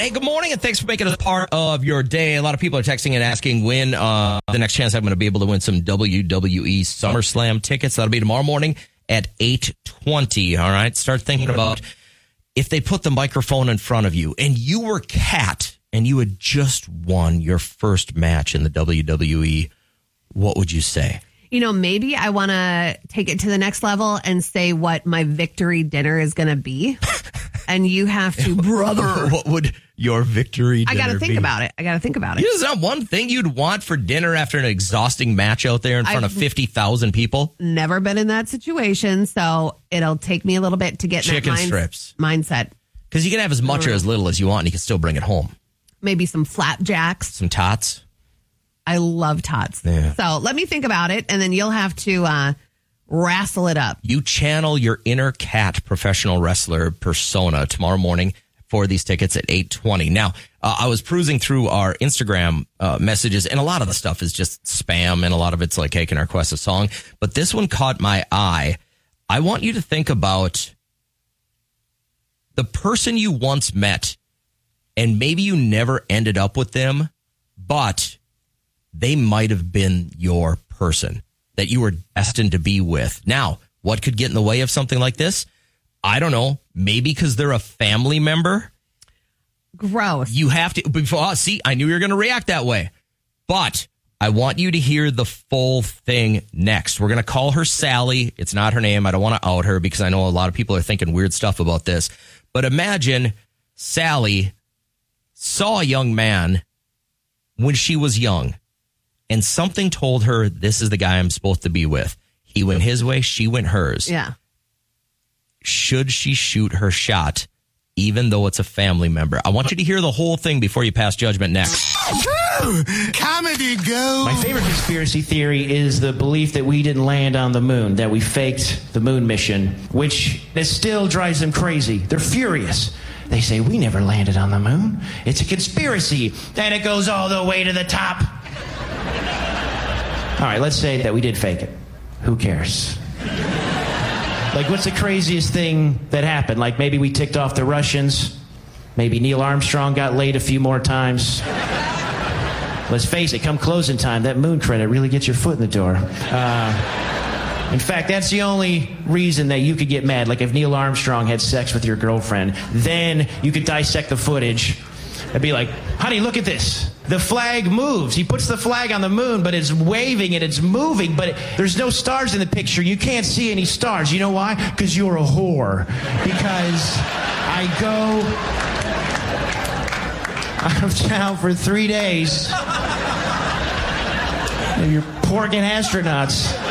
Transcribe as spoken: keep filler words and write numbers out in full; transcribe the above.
Hey, good morning, and thanks for making us part of your day. A lot of people are texting and asking when uh, the next chance I'm going to be able to win some W W E SummerSlam tickets. That'll be tomorrow morning at eight twenty, all right? Start thinking about if they put the microphone in front of you and you were Kat and you had just won your first match in the W W E, what would you say? You know, maybe I want to take it to the next level and say what my victory dinner is going to be. And you have to, brother. What would your victory dinner be? I got to think about it. I got to think about it. Is that one thing you'd want for dinner after an exhausting match out there in front I've of fifty thousand people? Never been in that situation, so it'll take me a little bit to get in Chicken that mind- strips. mindset. Because you can have as much or as little as you want, and you can still bring it home. Maybe some flapjacks. Some tots. I love tots. Yeah. So let me think about it, and then you'll have to uh, wrestle it up. You channel your inner Kat professional wrestler persona tomorrow morning for these tickets at eight twenty. Now, uh, I was perusing through our Instagram uh, messages, and a lot of the stuff is just spam, and a lot of it's like, hey, can I request a song? But this one caught my eye. I want you to think about the person you once met, and maybe you never ended up with them, but they might have been your person that you were destined to be with. Now, what could get in the way of something like this? I don't know. Maybe because they're a family member. Gross. You have to. Before, see, I knew you were going to react that way. But I want you to hear the full thing next. We're going to call her Sally. It's not her name. I don't want to out her because I know a lot of people are thinking weird stuff about this. But imagine Sally saw a young man when she was young. And something told her, this is the guy I'm supposed to be with. He went his way, she went hers. Yeah. Should she shoot her shot, even though it's a family member? I want you to hear the whole thing before you pass judgment next. Comedy go. My favorite conspiracy theory is the belief that we didn't land on the moon, that we faked the moon mission, which it still drives them crazy. They're furious. They say, we never landed on the moon. It's a conspiracy. And it goes all the way to the top. All right, let's say that we did fake it. Who cares? Like, what's the craziest thing that happened? Like, maybe we ticked off the Russians. Maybe Neil Armstrong got laid a few more times. Let's face it, come closing time, that moon credit really gets your foot in the door. Uh, in fact, that's the only reason that you could get mad. Like, if Neil Armstrong had sex with your girlfriend, then you could dissect the footage and be like, honey, look at this. The flag moves. He puts the flag on the moon, but it's waving and it's moving, but it, there's no stars in the picture. You can't see any stars. You know why? Because you're a whore. Because I go out of town for three days. And you're porking astronauts.